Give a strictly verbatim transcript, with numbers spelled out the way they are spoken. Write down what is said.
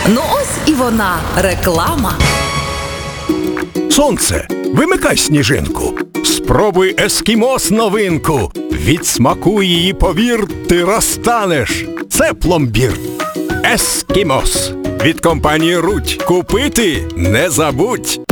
Ну ось і вона, реклама. Сонце, вимикай сніжинку. Спробуй ескімос новинку. Від смаку її, повір, ти розтанеш. Це пломбір. Ескімос. Від компанії Рудь. Купити не забудь.